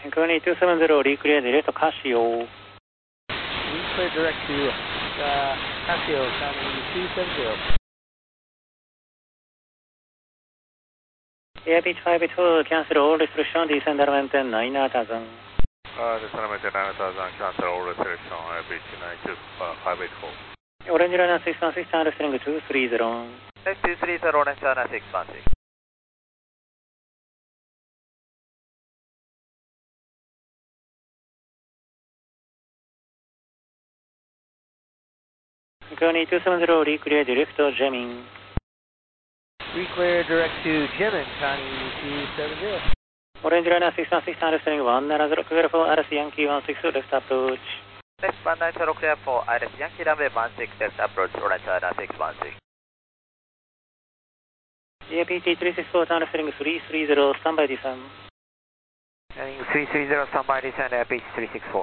Coney 270, reclear direct to Casio. Reclear direct to Casio, Coney 270. Air Beach 52, cancel all restriction, descend maintain 9000. Descend maintain 9000, cancel all restriction, Air Beach 584. Orange runner 616, understanding 230. 230, Orange runner 616. Coney 270, reclear direct to Jamming. Reclear direct to Jimin, Coney 270. Orange runner 616, understanding 190, clear for RS Yankee 16, left approach. Left 190, clear for RS Yankee runway 16, left approach, Orange runner 616. APT 364, understanding 330, standby descent. Heading 330, standby descent, APT 364.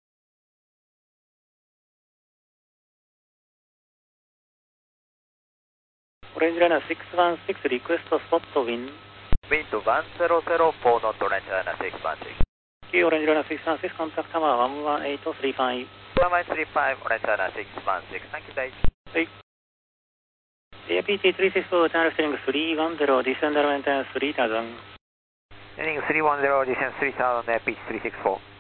Orange runner 616, request to spot to wind. Wind 100, 4 knot, Orange runner 616. Key Orange runner 616, contact tower 11835. 1135, Orange runner 616, thank you, guys. Hey. APT 364, understanding 310, descend maintain 3000. Heading 310, descent 3000, APT 364.